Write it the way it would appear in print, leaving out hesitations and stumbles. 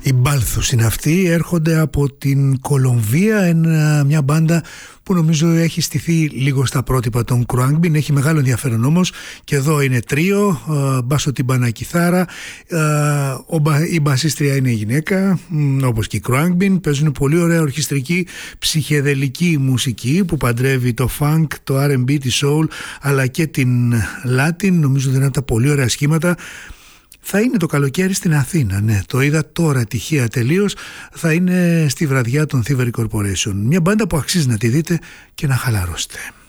Οι Μπάλθους είναι αυτοί, έρχονται από την Κολομβία, μια μπάντα που νομίζω έχει στηθεί λίγο στα πρότυπα των Khruangbin, έχει μεγάλο ενδιαφέρον όμως, και εδώ είναι τρίο, μπάσο, τυμπάνα, κιθάρα, η μπασίστρια είναι γυναίκα όπως και οι Khruangbin, παίζουν πολύ ωραία ορχιστρική ψυχεδελική μουσική που παντρεύει το funk, το R&B, τη soul αλλά και την Latin, νομίζω ότι είναι από τα πολύ ωραία σχήματα. Θα είναι το καλοκαίρι στην Αθήνα, ναι, το είδα τώρα τυχαία τελείως, θα είναι στη βραδιά των Thievery Corporation. Μια μπάντα που αξίζει να τη δείτε και να χαλαρώσετε.